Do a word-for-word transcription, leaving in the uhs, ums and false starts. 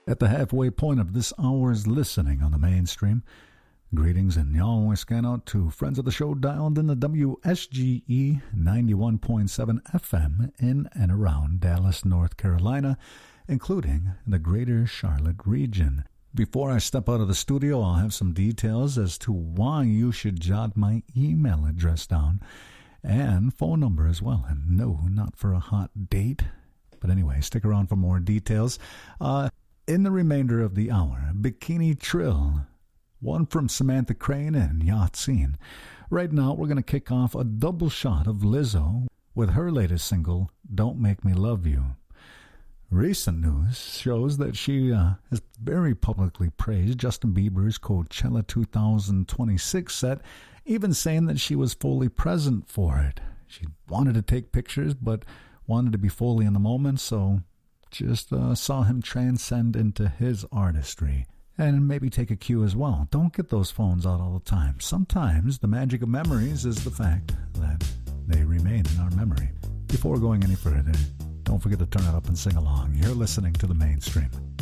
At the halfway point of this hour's listening on the mainstream, greetings and y'all scan out to friends of the show dialed in the W S G E ninety-one point seven F M in and around Dallas, North Carolina, including the greater Charlotte region. Before I step out of the studio, I'll have some details as to why you should jot my email address down and phone number as well. And no, not for a hot date. But anyway, stick around for more details. Uh, in the remainder of the hour, Bikini Trill, one from Samantha Crane and Yahtsin. Right now, we're going to kick off a double shot of Lizzo with her latest single, Don't Make Me Love You. Recent news shows that she uh, has very publicly praised Justin Bieber's Coachella two thousand twenty-six set, even saying that she was fully present for it. She wanted to take pictures, but wanted to be fully in the moment, so just uh, saw him transcend into his artistry. And maybe take a cue as well. Don't get those phones out all the time. Sometimes the magic of memories is the fact that they remain in our memory. Before going any further, don't forget to turn it up and sing along. You're listening to The Mainstream.